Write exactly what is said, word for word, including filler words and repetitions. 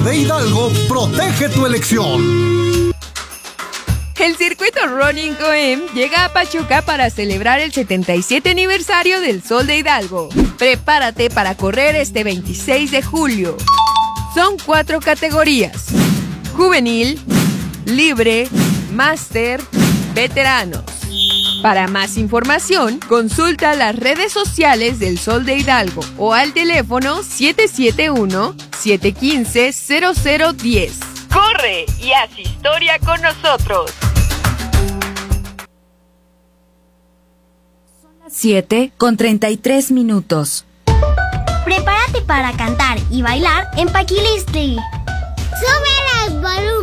de Hidalgo protege tu elección. El circuito Running Cohem llega a Pachuca para celebrar el setenta y siete aniversario del Sol de Hidalgo. Prepárate para correr este veintiséis de julio. Son cuatro categorías: juvenil, libre, máster, veteranos. Para más información, consulta las redes sociales del Sol de Hidalgo o al teléfono siete siete uno, siete uno cinco, cero cero uno cero. ¡Corre y haz historia con nosotros! siete con treinta y tres minutos. Prepárate para cantar y bailar en Paquilistli. ¡Sube las volumen!